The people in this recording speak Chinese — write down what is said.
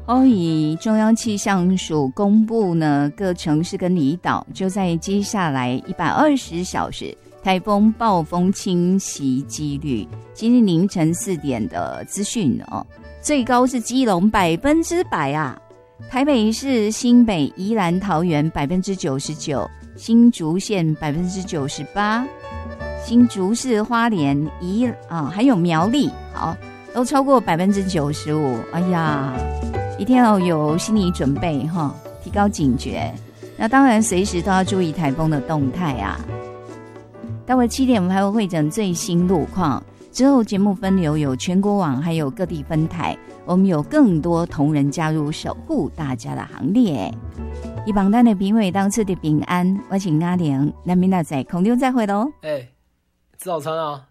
以中央气象署公布呢，各城市跟离岛就在接下来120小时台风暴风侵袭几率。今天凌晨4点的资讯哦，最高是基隆100%啊，台北市、新北、宜兰、桃园99%，新竹县98%，新竹市、花莲、还有苗栗，好，都超过95%。哎呀，一定要有心理准备哈，提高警觉。那当然，随时都要注意台风的动态啊。待会7点我们还会汇整最新路况，之后节目分流有全国网还有各地分台，我们有更多同仁加入守护大家的行列。以榜单的评委当次的平安，我请阿玲，那明仔载空中再会喽。 吃早餐啊。